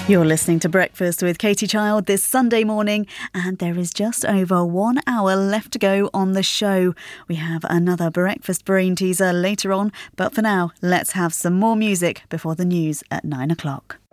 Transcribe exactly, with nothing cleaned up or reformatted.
You're listening to Breakfast with Katie Child this Sunday morning, and there is just over one hour left to go on the show. We have another Breakfast Brain teaser later on, but for now, let's have some more music before the news at nine o'clock.